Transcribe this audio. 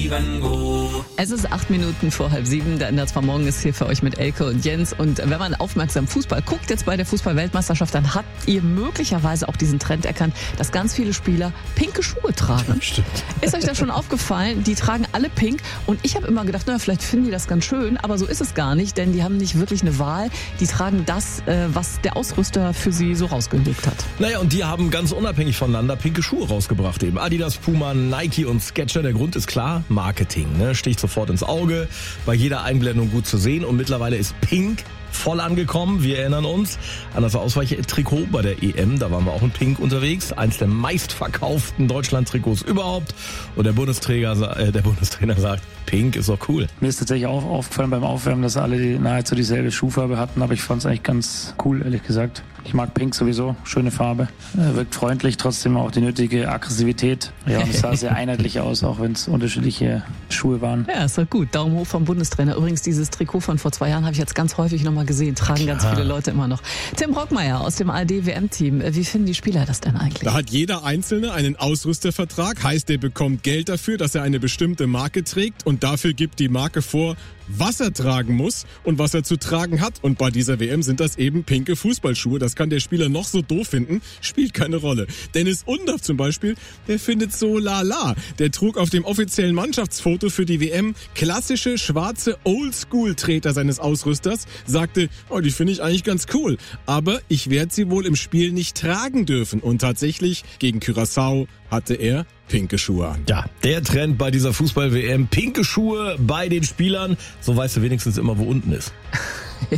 Es ist 8 Minuten vor 6:30. Der Andersfall morgen ist hier für euch mit Elke und Jens. Und wenn man aufmerksam Fußball guckt, jetzt bei der Fußball-Weltmeisterschaft, dann habt ihr möglicherweise auch diesen Trend erkannt, dass ganz viele Spieler pinke Schuhe tragen. Stimmt. Ist euch das schon aufgefallen? Die tragen alle pink. Und ich habe immer gedacht, vielleicht finden die das ganz schön. Aber so ist es gar nicht, denn die haben nicht wirklich eine Wahl. Die tragen das, was der Ausrüster für sie so rausgelegt hat. Naja, und die haben ganz unabhängig voneinander pinke Schuhe rausgebracht eben. Adidas, Puma, Nike und Skechers. Der Grund ist klar, Marketing. Ne? Sticht sofort ins Auge, bei jeder Einblendung gut zu sehen. Und mittlerweile ist Pink voll angekommen. Wir erinnern uns an das Ausweichtrikot bei der EM. Da waren wir auch in Pink unterwegs. Eins der meistverkauften Deutschland-Trikots überhaupt. Und der Bundestrainer sagt, Pink ist doch cool. Mir ist tatsächlich auch aufgefallen beim Aufwärmen, dass alle nahezu dieselbe Schuhfarbe hatten. Aber ich fand es eigentlich ganz cool, ehrlich gesagt. Ich mag Pink sowieso. Schöne Farbe. Wirkt freundlich, trotzdem auch die nötige Aggressivität. Ja, und es sah sehr einheitlich aus, auch wenn es unterschiedliche Schuhe waren. Ja, ist doch gut. Daumen hoch vom Bundestrainer. Übrigens, dieses Trikot von vor 2 Jahren habe ich jetzt ganz häufig nochmal gesehen. Tragen ganz viele Leute immer noch. Tim Brockmeier aus dem ARD-WM-Team. Wie finden die Spieler das denn eigentlich? Da hat jeder Einzelne einen Ausrüstervertrag. Heißt, er bekommt Geld dafür, dass er eine bestimmte Marke trägt. Und dafür gibt die Marke vor, was er tragen muss und was er zu tragen hat. Und bei dieser WM sind das eben pinke Fußballschuhe. Das kann der Spieler noch so doof finden, spielt keine Rolle. Dennis Undaff zum Beispiel, der findet so lala. Der trug auf dem offiziellen Mannschaftsfoto für die WM klassische schwarze Oldschool-Treter seines Ausrüsters, sagte, die finde ich eigentlich ganz cool, aber ich werde sie wohl im Spiel nicht tragen dürfen. Und tatsächlich, gegen Curaçao hatte er pinke Schuhe an. Ja, der Trend bei dieser Fußball-WM, pinke Schuhe bei den Spielern. So weißt du wenigstens immer, wo unten ist.